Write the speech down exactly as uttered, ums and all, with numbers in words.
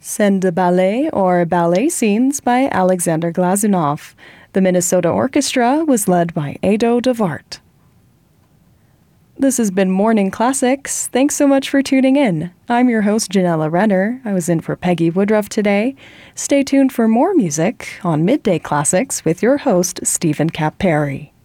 Scène de Ballet, or Ballet Scenes, by Alexander Glazunov. The Minnesota Orchestra was led by Ado Devart. This has been Morning Classics. Thanks so much for tuning in. I'm your host, Janella Renner. I was in for Peggy Woodruff today. Stay tuned for more music on Midday Classics with your host, Stephen Cap Perry.